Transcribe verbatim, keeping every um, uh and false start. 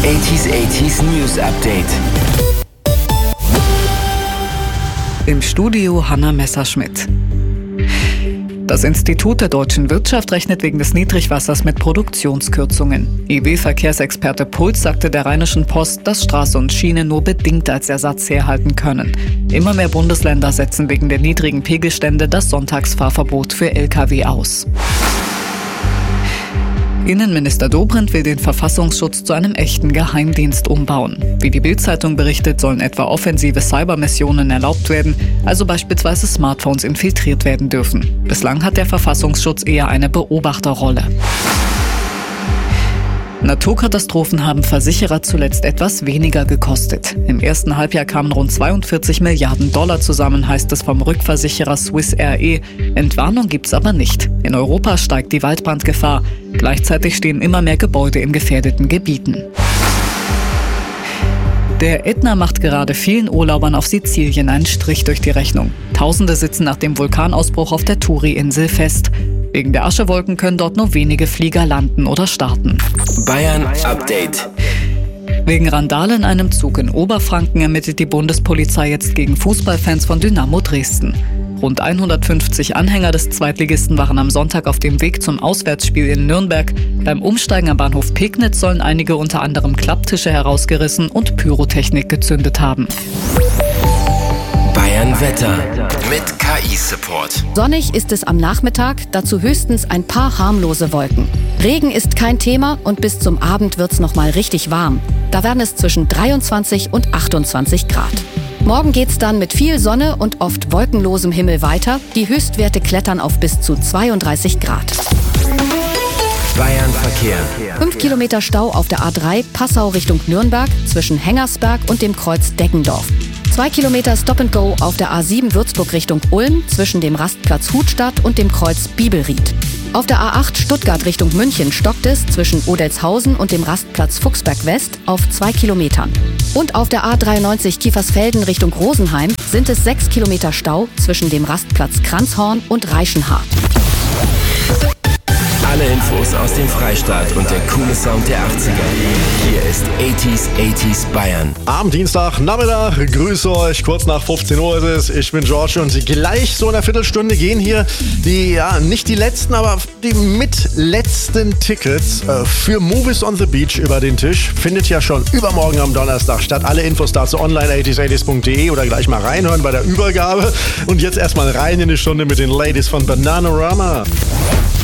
achtziger achtziger News Update. Im Studio Hanna Messerschmidt. Das Institut der deutschen Wirtschaft rechnet wegen des Niedrigwassers mit Produktionskürzungen. I W-Verkehrsexperte Puls sagte der Rheinischen Post, dass Straße und Schiene nur bedingt als Ersatz herhalten können. Immer mehr Bundesländer setzen wegen der niedrigen Pegelstände das Sonntagsfahrverbot für L K W aus. Innenminister Dobrindt will den Verfassungsschutz zu einem echten Geheimdienst umbauen. Wie die Bild-Zeitung berichtet, sollen etwa offensive Cybermissionen erlaubt werden, also beispielsweise Smartphones infiltriert werden dürfen. Bislang hat der Verfassungsschutz eher eine Beobachterrolle. Naturkatastrophen haben Versicherer zuletzt etwas weniger gekostet. Im ersten Halbjahr kamen rund zweiundvierzig Milliarden Dollar zusammen, heißt es vom Rückversicherer Swiss Re. Entwarnung gibt's aber nicht. In Europa steigt die Waldbrandgefahr. Gleichzeitig stehen immer mehr Gebäude in gefährdeten Gebieten. Der Ätna macht gerade vielen Urlaubern auf Sizilien einen Strich durch die Rechnung. Tausende sitzen nach dem Vulkanausbruch auf der Turi-Insel fest. Wegen der Aschewolken können dort nur wenige Flieger landen oder starten. Bayern Update. Wegen Randale in einem Zug in Oberfranken ermittelt die Bundespolizei jetzt gegen Fußballfans von Dynamo Dresden. Rund hundertfünfzig Anhänger des Zweitligisten waren am Sonntag auf dem Weg zum Auswärtsspiel in Nürnberg. Beim Umsteigen am Bahnhof Pegnitz sollen einige unter anderem Klapptische herausgerissen und Pyrotechnik gezündet haben. Bayern Wetter mit K I-Support. Sonnig ist es am Nachmittag, dazu höchstens ein paar harmlose Wolken. Regen ist kein Thema und bis zum Abend wird's noch mal richtig warm. Da werden es zwischen dreiundzwanzig und achtundzwanzig Grad. Morgen geht's dann mit viel Sonne und oft wolkenlosem Himmel weiter. Die Höchstwerte klettern auf bis zu zweiunddreißig Grad. Bayern Verkehr. Fünf Kilometer Stau auf der A drei Passau Richtung Nürnberg zwischen Hengersberg und dem Kreuz Deggendorf. Zwei Kilometer Stop-and-Go auf der A sieben Würzburg Richtung Ulm zwischen dem Rastplatz Hutstadt und dem Kreuz Bibelried. Auf der A acht Stuttgart Richtung München stockt es zwischen Odelshausen und dem Rastplatz Fuchsberg West auf zwei Kilometern. Und auf der A dreiundneunzig Kiefersfelden Richtung Rosenheim sind es sechs Kilometer Stau zwischen dem Rastplatz Kranzhorn und Reichenhart. Alle Infos aus dem Freistaat und der coole Sound der achtziger. Hier ist achtziger achtziger Bayern. Am Dienstag, Nachmittag, grüße euch, kurz nach fünfzehn Uhr ist es. Ich bin George und gleich so in einer Viertelstunde gehen hier die, ja, nicht die letzten, aber die mitletzten Tickets äh, für Movies on the Beach über den Tisch. Findet ja schon übermorgen am Donnerstag statt. Alle Infos dazu online achtziger achtziger punkt de oder gleich mal reinhören bei der Übergabe. Und jetzt erstmal rein in die Stunde mit den Ladies von Bananarama.